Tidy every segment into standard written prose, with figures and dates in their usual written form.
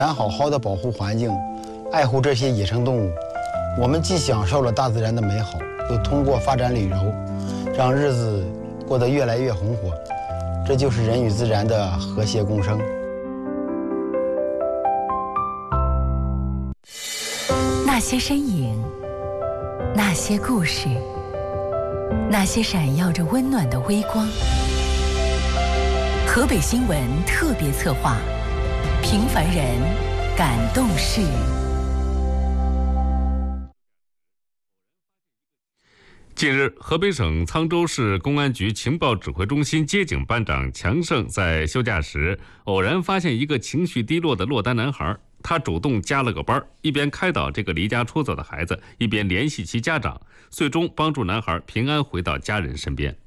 咱好好的保护环境，爱护这些野生动物，我们既享受了大自然的美好，又通过发展旅游，让日子过得越来越红火。这就是人与自然的和谐共生。 那些身影，那些故事，那些闪耀着温暖的微光。河北新闻特别策划，平凡人感动事。 近日，河北省沧州市公安局情报指挥中心接警班长强胜在休假时偶然发现一个情绪低落的落单男孩，他主动加了个班，一边开导这个离家出走的孩子，一边联系其家长，最终帮助男孩平安回到家人身边。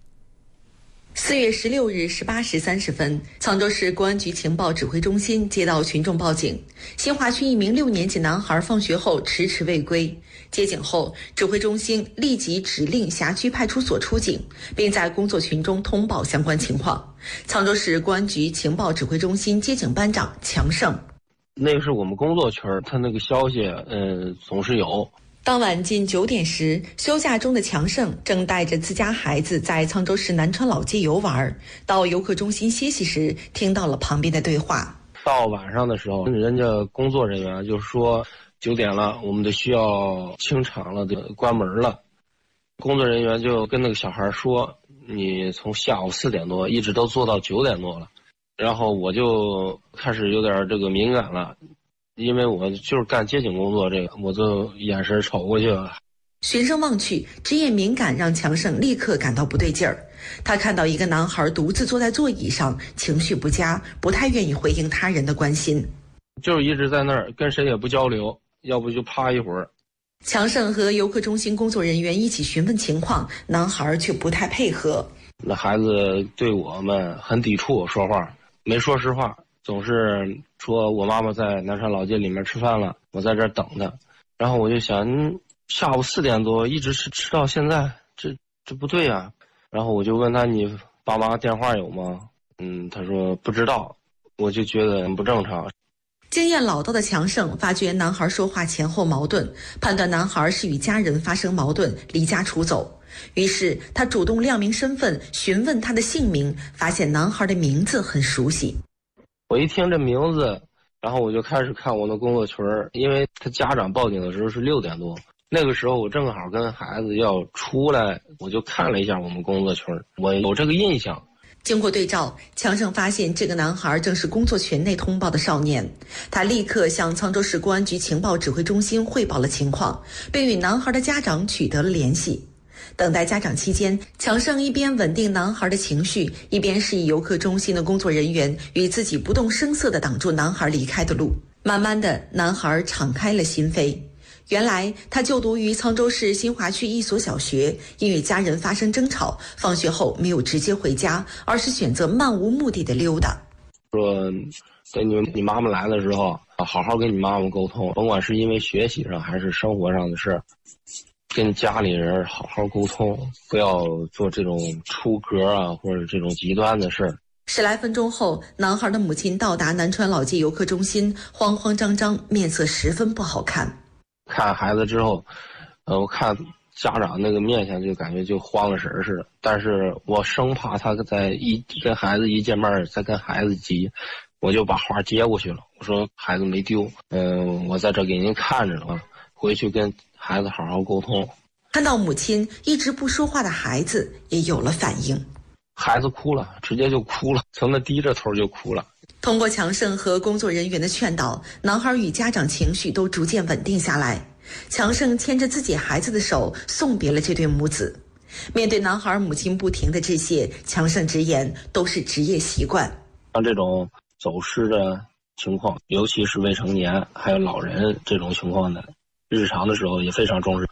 4月16日18时30分，沧州市公安局情报指挥中心接到群众报警，新华区一名6年级男孩放学后迟迟未归。接警后，指挥中心立即指令辖区派出所出警，并在工作群中通报相关情况。沧州市公安局情报指挥中心接警班长强胜： 那个是我们工作群，他那个消息总是有。 当晚近9点时，休假中的强胜正带着自家孩子在沧州市南川老街游玩，到游客中心歇息时，听到了旁边的对话。 到晚上的时候，人家工作人员就说9点了，我们得需要清场了，得关门了。工作人员就跟那个小孩说，你从下午4点多一直都做到9点多了。然后我就开始有点这个敏感了。因为我就是干接警工作，这个我就眼神瞅过去了。 循声望去，职业敏感让强胜立刻感到不对劲儿。他看到一个男孩独自坐在座椅上，情绪不佳，不太愿意回应他人的关心， 就是一直在那儿跟谁也不交流，要不就趴一会儿。 强胜和游客中心工作人员一起询问情况，男孩却不太配合。 那孩子对我们很抵触，说话没说实话。总是说我妈妈在南山老街里面吃饭了，我在这儿等她。然后我就想，下午4点多一直吃到现在，这不对呀。然后我就问他，你爸妈电话有吗？他说不知道。我就觉得很不正常。 经验老道的强胜发觉男孩说话前后矛盾，判断男孩是与家人发生矛盾，离家出走。于是他主动亮明身份，询问他的姓名，发现男孩的名字很熟悉。 我一听这名字，然后我就开始看我的工作群，因为他家长报警的时候是6点多，那个时候我正好跟孩子要出来，我就看了一下我们工作群，我有这个印象。 经过对照，强胜发现这个男孩正是工作群内通报的少年，他立刻向沧州市公安局情报指挥中心汇报了情况，并与男孩的家长取得了联系。等待家长期间，强胜一边稳定男孩的情绪，一边示意游客中心的工作人员与自己不动声色地挡住男孩离开的路。慢慢的，男孩敞开了心扉。原来他就读于沧州市新华区一所小学，因与家人发生争吵，放学后没有直接回家，而是选择漫无目的的溜达。 说跟你妈妈来的时候，好好跟你妈妈沟通，甭管是因为学习上还是生活上的事，跟家里人好好沟通，不要做这种出格啊或者这种极端的事。 10来分钟后，男孩的母亲到达南川老街游客中心，慌慌张张，面色十分不好看。 看孩子之后，我看家长那个面相就感觉就慌了神似的，但是我生怕他跟孩子一见面再跟孩子急，我就把话接过去了。我说孩子没丢，我在这给您看着呢，回去跟孩子好好沟通。 看到母亲一直不说话的孩子也有了反应， 孩子哭了，直接就哭了，从那低着头就哭了。 通过强胜和工作人员的劝导，男孩与家长情绪都逐渐稳定下来。强胜牵着自己孩子的手送别了这对母子。面对男孩母亲不停的致谢，强胜直言都是职业习惯。 像这种走失的情况，尤其是未成年还有老人这种情况的，日常的时候也非常重视。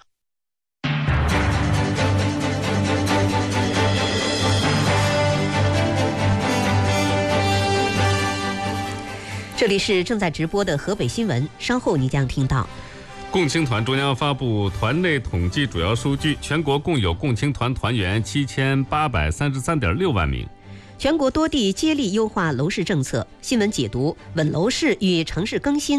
这里是正在直播的河北新闻，稍后你将听到。 共青团中央发布团内统计主要数据，全国共有共青团团员7833.6万名。 全国多地接力优化楼市政策，新闻解读：稳楼市与城市更新